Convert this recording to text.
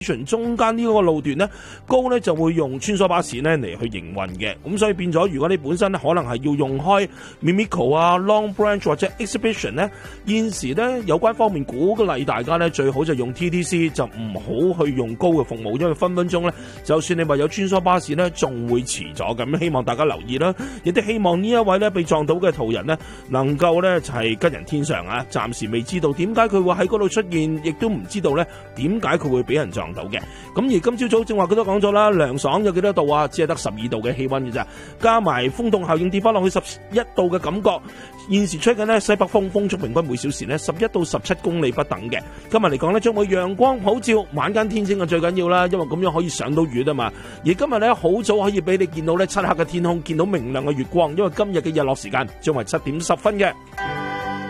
中間呢個路段咧高咧就會用穿梭巴士咧嚟去營運嘅，咁所以變咗如果你本身咧可能係要用開 Mimico 啊、Long Branch 或者 Exhibition 咧，現時咧有關方面鼓勵大家咧最好就用 TTC， 就唔好去用高嘅服務，因為分分鐘咧就算你話有穿梭巴士咧仲會遲咗，咁希望大家留意啦，亦都希望呢一位咧被撞到嘅途人咧能夠咧就係吉人天上啊，暫時未知道點解佢會喺嗰度出現，亦都唔知道咧點解佢會俾人撞到嘅。咁而今朝早正話佢都講咗啦，涼爽有幾多度啊？只係得12度嘅氣溫嘅咋，加埋風洞效應跌翻落去11度嘅感覺。現時吹緊呢西北風，風速平均每小時呢11到17公里不等嘅。今日嚟講呢，將會陽光普照，晚間天清係最緊要啦，因為咁樣可以上到月啊嘛。而今日呢，好早可以俾你見到呢漆黑嘅天空，見到明亮嘅月光，因為今日嘅日落時間將為7點10分嘅。